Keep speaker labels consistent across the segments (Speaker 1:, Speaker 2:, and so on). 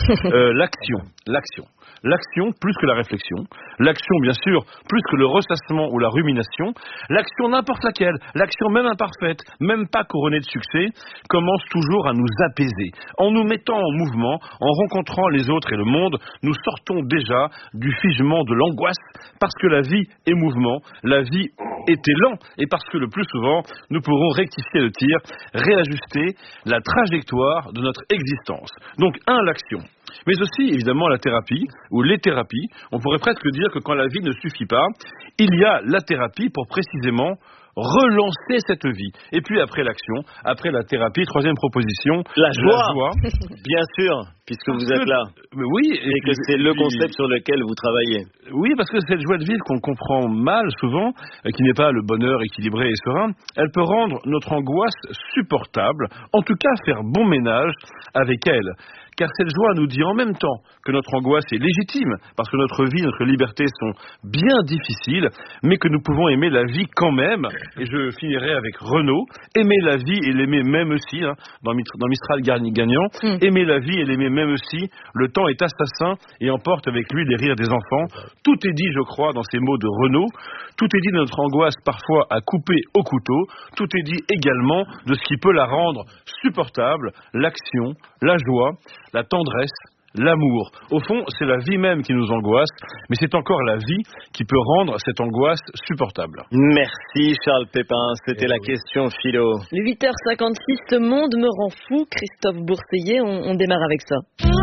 Speaker 1: L'action plus que la réflexion. L'action, bien sûr, plus que le ressassement ou la rumination. L'action n'importe laquelle, l'action même imparfaite, même pas couronnée de succès, commence toujours à nous apaiser. En nous mettant en mouvement, en rencontrant les autres et le monde, nous sortons déjà du figement de l'angoisse, parce que la vie est mouvement, la vie est élan, et parce que le plus souvent, nous pourrons rectifier le tir, réajuster la trajectoire de notre existence. Donc, l'action. Mais aussi, évidemment, la thérapie, ou les thérapies. On pourrait presque dire que quand la vie ne suffit pas, il y a la thérapie pour précisément relancer cette vie. Et puis après l'action, après la thérapie, troisième proposition,
Speaker 2: la joie. Bien sûr, puisque vous êtes là.
Speaker 1: Oui,
Speaker 2: et que c'est le concept sur lequel vous travaillez.
Speaker 1: Oui, parce que cette joie de vivre qu'on comprend mal souvent, qui n'est pas le bonheur équilibré et serein, elle peut rendre notre angoisse supportable, en tout cas faire bon ménage avec elle. Car cette joie nous dit en même temps que notre angoisse est légitime, parce que notre vie, notre liberté sont bien difficiles, mais que nous pouvons aimer la vie quand même. Et je finirai avec Renaud. Aimer la vie et l'aimer même aussi, dans Mistral gagnant. Aimer la vie et l'aimer même aussi. Le temps est assassin et emporte avec lui les rires des enfants. Tout est dit, je crois, dans ces mots de Renaud. Tout est dit de notre angoisse parfois à couper au couteau. Tout est dit également de ce qui peut la rendre supportable, l'action, la joie, la tendresse, l'amour. Au fond, c'est la vie même qui nous angoisse, mais c'est encore la vie qui peut rendre cette angoisse supportable.
Speaker 2: Merci Charles Pépin, c'était la question philo.
Speaker 3: 8h56, ce monde me rend fou. Christophe Bourseiller, on démarre avec ça.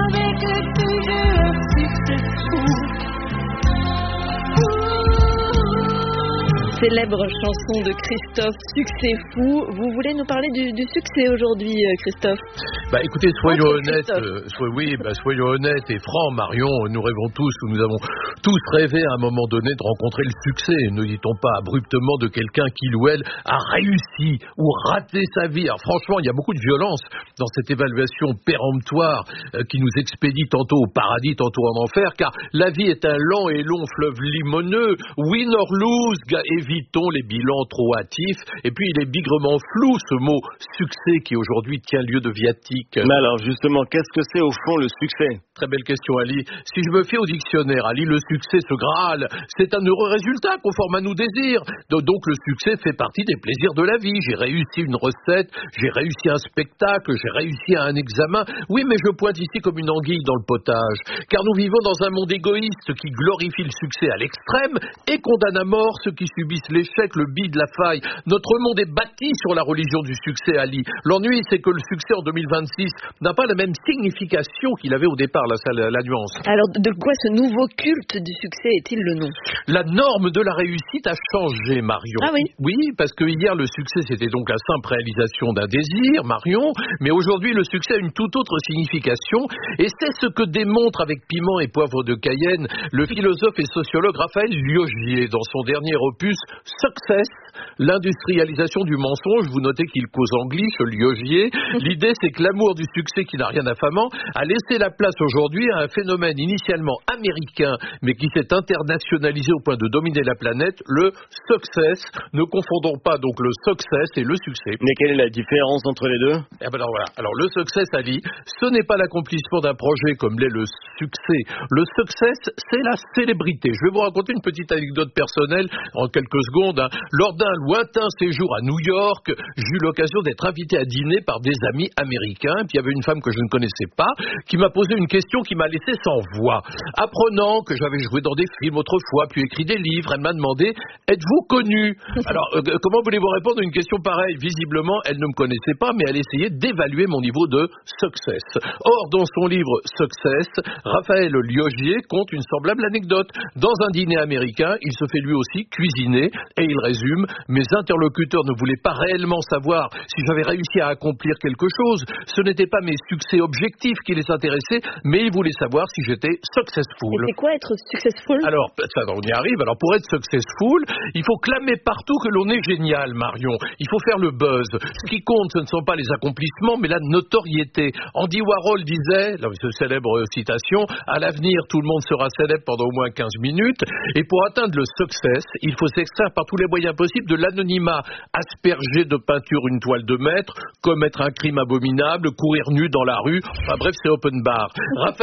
Speaker 3: Célèbre chanson de Christophe, Succès fou. Vous voulez nous parler du succès aujourd'hui, Christophe?
Speaker 4: Écoutez, soyons honnêtes et francs, Marion. Nous rêvons tous, ou nous avons tous rêvé à un moment donné de rencontrer le succès. Ne dit-on pas abruptement de quelqu'un qui ou elle a réussi ou raté sa vie. Alors franchement, il y a beaucoup de violence dans cette évaluation péremptoire qui nous expédie tantôt au paradis, tantôt en enfer, car la vie est un lent et long fleuve limoneux. Win or lose, évitons les bilans trop hâtifs. Et puis il est bigrement flou ce mot succès qui aujourd'hui tient lieu de viatique.
Speaker 2: Mais alors justement, qu'est-ce que c'est au fond le succès?
Speaker 4: Très belle question, Ali. Si je me fie au dictionnaire, Ali, le succès, ce Graal, c'est un heureux résultat conforme à nos désirs. Donc le succès fait partie des plaisirs de la vie. J'ai réussi une recette, j'ai réussi un spectacle, j'ai réussi un examen. Oui, mais je pointe ici comme une anguille dans le potage. Car nous vivons dans un monde égoïste qui glorifie le succès à l'extrême et condamne à mort ceux qui subissent l'échec, le bide, la faille. Notre monde est bâti sur la religion du succès, Ali. L'ennui, c'est que le succès en 2026 n'a pas la même signification qu'il avait au départ, la nuance.
Speaker 3: Alors, de quoi ce nouveau culte du succès est-il le nom?
Speaker 4: La norme de la réussite a changé, Marion.
Speaker 3: Ah oui?
Speaker 4: Oui, parce que hier, le succès, c'était donc la simple réalisation d'un désir, Marion, mais aujourd'hui, le succès a une toute autre signification, et c'est ce que démontre avec piment et poivre de Cayenne le philosophe et sociologue Raphaël Liogier dans son dernier opus Success, l'industrialisation du mensonge. Vous notez qu'il cause anglais, ce Liogier. L'idée, c'est que l'amour du succès qui n'a rien d'affamant a laissé la place aujourd'hui à un phénomène initialement américain, mais qui s'est internationalisé au point de dominer la planète, le success. Ne confondons pas donc le success et le succès.
Speaker 2: Mais quelle est la différence entre les deux?
Speaker 4: Alors voilà. Alors le success, Ali, ce n'est pas l'accomplissement d'un projet comme l'est le succès. Le success, c'est la célébrité. Je vais vous raconter une petite anecdote personnelle en quelques secondes. Lors d'un lointain séjour à New York, j'ai eu l'occasion d'être invité à dîner par des amis américains. Puis il y avait une femme que je ne connaissais pas qui m'a posé une question qui m'a laissé sans voix. Apprenant que j'avais joué dans des films autrefois, puis écrit des livres, elle m'a demandé « Êtes-vous connu ?» Alors, comment voulez-vous répondre à une question pareille? Visiblement, elle ne me connaissait pas, mais elle essayait d'évaluer mon niveau de success. Or, dans son livre Success, Raphaël Liogier compte une semblable anecdote. Dans un dîner américain, il se fait lui aussi cuisiner et il résume « Mes interlocuteurs ne voulaient pas réellement savoir si j'avais réussi à accomplir quelque chose. Ce n'étaient pas mes succès objectifs qui les intéressaient, mais ils voulaient savoir si j'étais successful. »
Speaker 3: Et c'est quoi être successful?
Speaker 4: Alors, on y arrive. Alors, pour être successful, il faut clamer partout que l'on est génial, Marion. Il faut faire le buzz. Ce qui compte, ce ne sont pas les accomplissements, mais la notoriété. Andy Warhol disait, cette célèbre citation, « À l'avenir, tout le monde sera célèbre pendant au moins 15 minutes. » Et pour atteindre le success, il faut s'extraire par tous les moyens possibles de l'anonymat. Asperger de peinture une toile de maître, commettre un crime abominable, courir nu dans la rue. Enfin bref, c'est open bar.